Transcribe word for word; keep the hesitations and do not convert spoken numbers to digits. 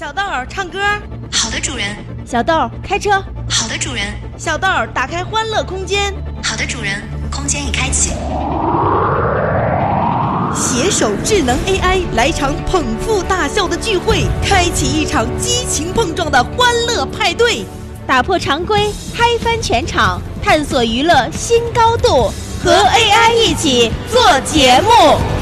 小豆唱歌。 好的，主人。 小豆开车。 好的，主人。 小豆打开欢乐空间。 好的，主人。空间已开启。 携手智能 A I 来场捧腹大笑的聚会，开启一场激情碰撞的欢乐派对， 打破常规，嗨翻全场，探索娱乐新高度，和 A I 一起做节目。